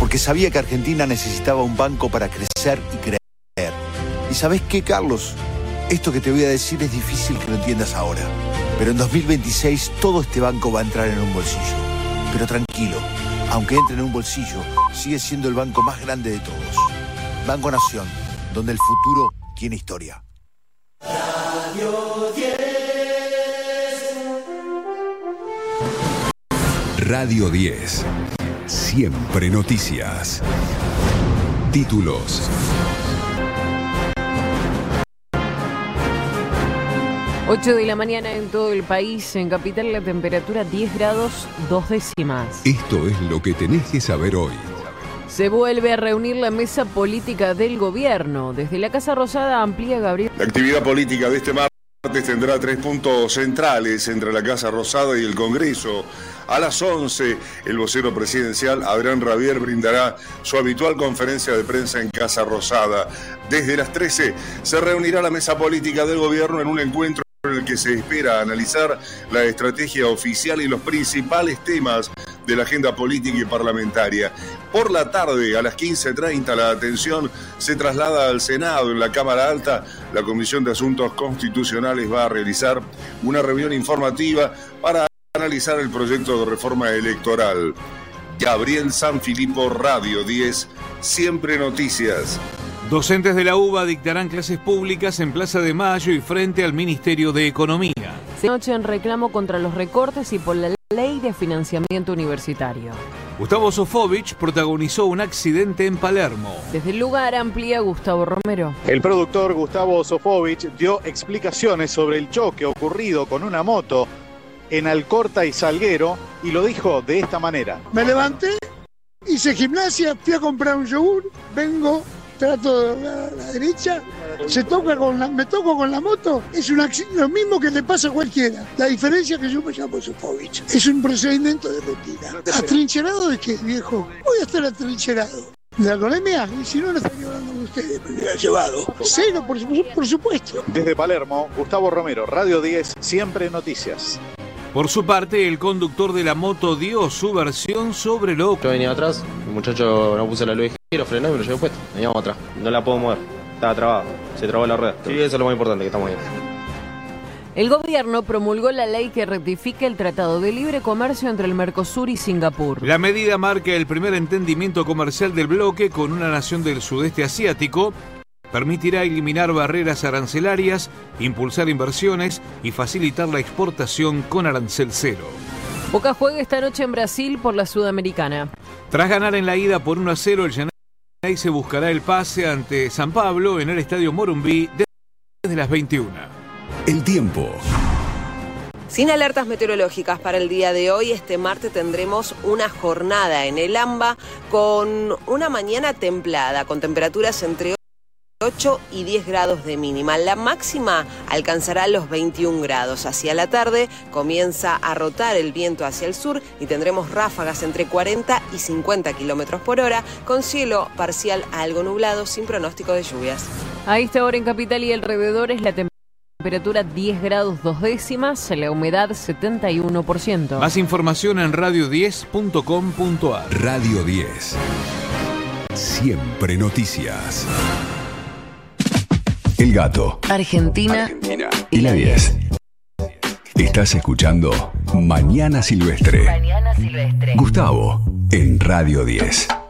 porque sabía que Argentina necesitaba un banco para crecer y creer. ¿Y sabés qué, Carlos? Esto que te voy a decir es difícil que lo entiendas ahora, pero en 2026 todo este banco va a entrar en un bolsillo. Pero tranquilo, aunque entre en un bolsillo, sigue siendo el banco más grande de todos. Banco Nación, donde el futuro tiene historia. Radio 10. Radio 10. Siempre noticias. Títulos. 8 de la mañana en todo el país. En Capital la temperatura 10 grados 2 décimas. Esto es lo que tenés que saber hoy. Se vuelve a reunir la mesa política del gobierno. Desde la Casa Rosada amplía Gabriel. La actividad política de este martes tendrá 3 puntos centrales entre la Casa Rosada y el Congreso. A las 11, el vocero presidencial Adrián Rabier brindará su habitual conferencia de prensa en Casa Rosada. Desde las 13 se reunirá la mesa política del gobierno en un encuentro en el que se espera analizar la estrategia oficial y los principales temas de la agenda política y parlamentaria. Por la tarde, a las 15:30, la atención se traslada al Senado. En la Cámara Alta, la Comisión de Asuntos Constitucionales va a realizar una reunión informativa para analizar el proyecto de reforma electoral. Gabriel Sanfilippo, Radio 10, Siempre Noticias. Docentes de la UBA dictarán clases públicas en Plaza de Mayo y frente al Ministerio de Economía. Noche en reclamo contra los recortes y por la ley de financiamiento universitario. Gustavo Sofovich protagonizó un accidente en Palermo. Desde el lugar amplía Gustavo Romero. El productor Gustavo Sofovich dio explicaciones sobre el choque ocurrido con una moto en Alcorta y Salguero y lo dijo de esta manera. Me levanté, hice gimnasia, fui a comprar un yogur, vengo, trato de a la derecha, me toco con la moto, es lo mismo que le pasa a cualquiera. La diferencia es que yo me llamo Sofovich. Es un procedimiento de rutina. ¿Atrincherado de qué, viejo? Voy a estar atrincherado. ¿De alcoholemia? Y si no, lo estaría hablando con ustedes, me hubiera llevado. Cero, por supuesto. Desde Palermo, Gustavo Romero, Radio 10, Siempre Noticias. Por su parte, el conductor de la moto dio su versión sobre lo... Yo venía atrás, el muchacho no puso la luz de giro, frenó y me lo llevó puesto. Veníamos atrás, no la puedo mover, estaba trabada, se trabó la rueda. Sí, eso es lo más importante, que estamos ahí. El gobierno promulgó la ley que rectifica el Tratado de Libre Comercio entre el Mercosur y Singapur. La medida marca el primer entendimiento comercial del bloque con una nación del sudeste asiático. Permitirá eliminar barreras arancelarias, impulsar inversiones y facilitar la exportación con arancel cero. Boca juega esta noche en Brasil por la Sudamericana. Tras ganar en la ida por 1-0, el Yanay se buscará el pase ante San Pablo en el Estadio Morumbí desde las 21. El tiempo. Sin alertas meteorológicas para el día de hoy, este martes tendremos una jornada en el AMBA con una mañana templada, con temperaturas entre 8 y 10 grados de mínima. La máxima alcanzará los 21 grados. Hacia la tarde comienza a rotar el viento hacia el sur y tendremos ráfagas entre 40 y 50 kilómetros por hora, con cielo parcial a algo nublado, sin pronóstico de lluvias. A esta hora en Capital y alrededores la temperatura 10 grados 2 décimas, la humedad 71%. Más información en radio10.com.ar. Radio 10. Siempre Noticias. El Gato. Argentina y la 10. Estás escuchando Mañana Silvestre. Gustavo en Radio 10.